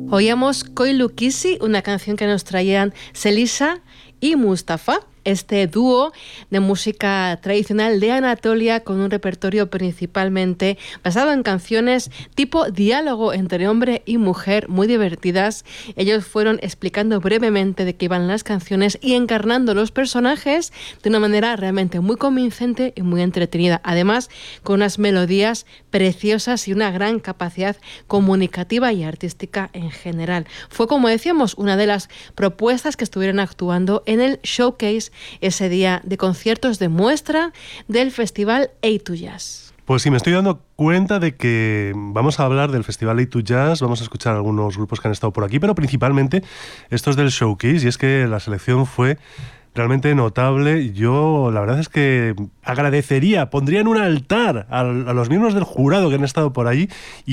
Oíamos Koilu Kisi, una canción que nos traían Selisa y Mustafa, este dúo de música tradicional de Anatolia con un repertorio principalmente basado en canciones tipo diálogo entre hombre y mujer muy divertidas. Ellos fueron explicando brevemente de qué iban las canciones y encarnando los personajes de una manera realmente muy convincente y muy entretenida. Además, con unas melodías preciosas y una gran capacidad comunicativa y artística en general. Fue, como decíamos, una de las propuestas que estuvieron actuando en el showcase ese día de conciertos de muestra del festival A2Jazz. Pues sí, me estoy dando cuenta de que vamos a hablar del festival A2Jazz, vamos a escuchar algunos grupos que han estado por aquí, pero principalmente estos del showcase, y es que la selección fue realmente notable. Yo la verdad es que agradecería, pondría en un altar a los miembros del jurado que han estado por allí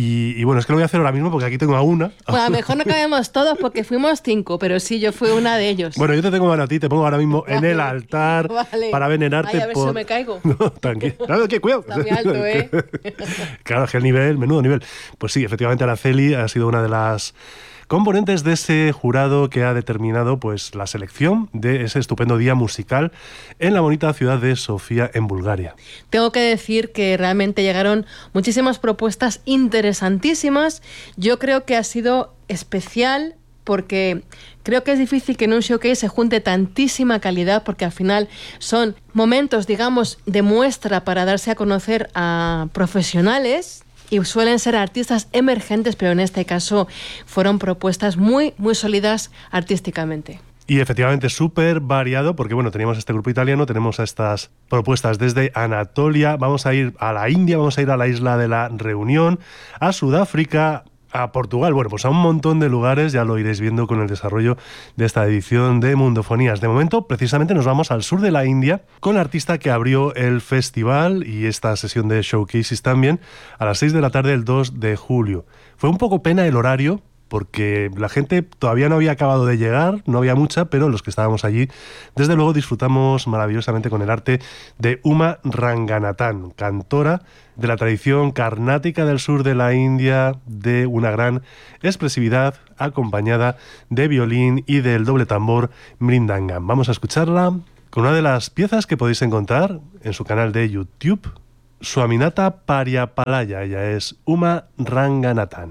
y bueno, es que lo voy a hacer ahora mismo porque aquí tengo a una. Bueno, a lo mejor no cabemos todos porque fuimos 5, pero sí, yo fui una de ellos. Bueno, yo te tengo a ti, te pongo ahora mismo en el altar para venerarte. Ay, a ver si me caigo. No, tranquilo. Claro, que cuidado. Está muy alto, ¿eh? Claro, que el nivel, menudo nivel. Pues sí, efectivamente Araceli ha sido una de las componentes de ese jurado que ha determinado pues la selección de ese estupendo día musical en la bonita ciudad de Sofía, en Bulgaria. Tengo que decir que realmente llegaron muchísimas propuestas interesantísimas. Yo creo que ha sido especial porque creo que es difícil que en un showcase se junte tantísima calidad, porque al final son momentos, digamos, de muestra para darse a conocer a profesionales y suelen ser artistas emergentes, pero en este caso fueron propuestas muy, muy sólidas artísticamente. Y efectivamente súper variado, porque bueno, teníamos este grupo italiano, tenemos estas propuestas desde Anatolia, vamos a ir a la India, vamos a ir a la isla de la Reunión, a Sudáfrica, a Portugal, bueno, pues a un montón de lugares, ya lo iréis viendo con el desarrollo de esta edición de Mundofonías. De momento, precisamente nos vamos al sur de la India con la artista que abrió el festival y esta sesión de showcases también a las 6 de la tarde el 2 de julio. Fue un poco pena el horario, porque la gente todavía no había acabado de llegar, no había mucha, pero los que estábamos allí, desde luego disfrutamos maravillosamente con el arte de Uma Ranganathan, cantora de la tradición carnática del sur de la India, de una gran expresividad, acompañada de violín y del doble tambor mridangam. Vamos a escucharla con una de las piezas que podéis encontrar en su canal de YouTube, Swaminatha Paryapalaya. Ella es Uma Ranganathan.